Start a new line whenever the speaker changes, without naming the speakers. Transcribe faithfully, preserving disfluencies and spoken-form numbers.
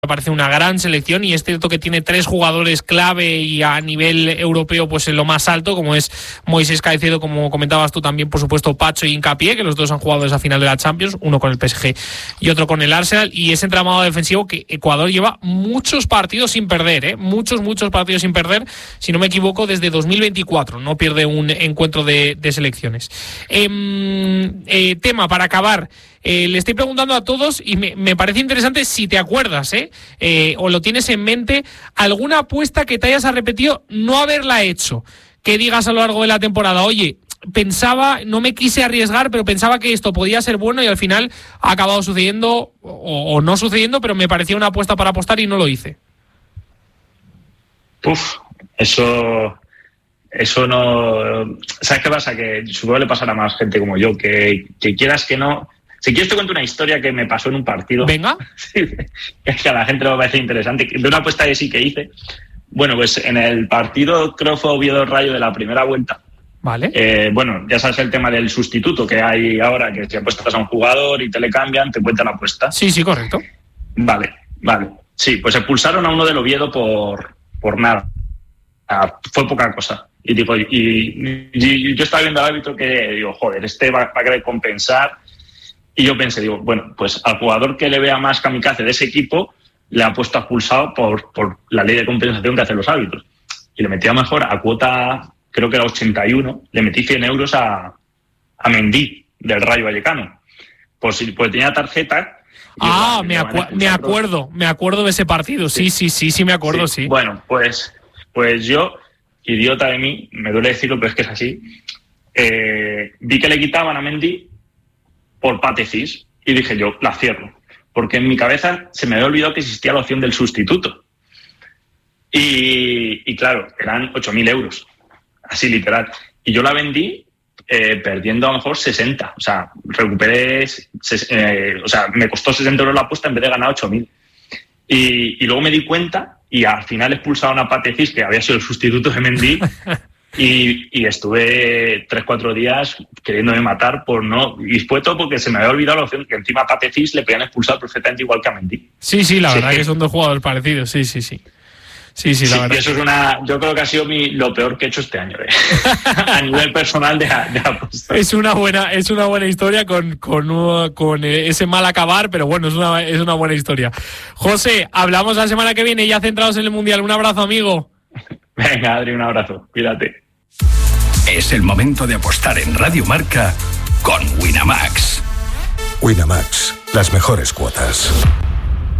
Me parece una gran selección y es cierto que tiene tres jugadores clave y a nivel europeo pues en lo más alto, como es Moisés Caicedo, como comentabas tú también, por supuesto Pacho y Hincapié, que los dos han jugado esa final de la Champions, uno con el P S G y otro con el Arsenal, y ese entramado defensivo que Ecuador lleva muchos partidos sin perder, ¿eh? muchos, muchos partidos sin perder, si no me equivoco, desde dos mil veinticuatro, no pierde un encuentro de, de selecciones. Eh, eh, tema para acabar. Eh, le estoy preguntando a todos y me, me parece interesante si te acuerdas, ¿eh? Eh, o lo tienes en mente, alguna apuesta que te hayas arrepentido no haberla hecho, que digas a lo largo de la temporada, oye, pensaba, no me quise arriesgar, pero pensaba que esto podía ser bueno y al final ha acabado sucediendo o, o no sucediendo, pero me parecía una apuesta para apostar y no lo hice.
Uf, eso... Eso no... ¿Sabes qué pasa? Que supongo que le pasará a más gente como yo, que, que quieras que no... Si quieres te cuento una historia que me pasó en un partido.
Venga.
Es que a la gente le va a parecer interesante. De una apuesta que sí que hice. Bueno, pues en el partido, creo fue Oviedo Rayo de la primera vuelta.
Vale.
Eh, bueno, ya sabes el tema del sustituto que hay ahora, que si apuestas a un jugador y te le cambian, te cuentan la apuesta.
Sí, sí, correcto.
Vale, vale. Sí, pues expulsaron a uno del Oviedo por, por nada. Ah, fue poca cosa. Y digo, y, y, y yo estaba viendo al árbitro que digo, joder, este va, va a querer compensar. Y yo pensé, digo, bueno, pues al jugador que le vea más kamikaze de ese equipo le ha puesto expulsado por, por la ley de compensación que hacen los árbitros. Y le metía mejor a cuota, creo que era ochenta y uno, le metí cien euros a, a Mendy, del Rayo Vallecano. Pues, pues tenía tarjeta.
Ah, digo, me, acu- me acuerdo, me acuerdo de ese partido. Sí, sí, sí, sí, me acuerdo, sí. sí.
Bueno, pues, pues yo, idiota de mí, me duele decirlo, pero es que es así, eh, vi que le quitaban a Mendy por patecis y dije yo, la cierro, porque en mi cabeza se me había olvidado que existía la opción del sustituto y, y claro, eran ocho mil euros, así literal, y yo la vendí eh, perdiendo a lo mejor sesenta, o sea, recuperé eh, o sea, me costó sesenta euros la apuesta en vez de ganar ocho mil y, y luego me di cuenta y al final expulsaron a Patecis, que había sido el sustituto de Mendy. Y, y estuve tres, cuatro días queriéndome matar por no... Y fue todo porque se me había olvidado la opción que encima a Patecis le podían expulsar perfectamente igual que a Mendy.
Sí, sí, la
sí,
verdad
sí.
que son dos jugadores parecidos, sí, sí, sí. Sí, sí, la
sí,
verdad.
Y eso es una... Yo creo que ha sido mi, lo peor que he hecho este año, ¿eh? A nivel personal de, de apuestas.
Es una buena, es una buena historia con, con, con ese mal acabar, pero bueno, es una, es una buena historia. José, hablamos la semana que viene ya centrados en el Mundial. Un abrazo, amigo.
Venga, Adri, un abrazo. Cuídate.
Es el momento de apostar en Radio Marca con Winamax.
Winamax, las mejores cuotas.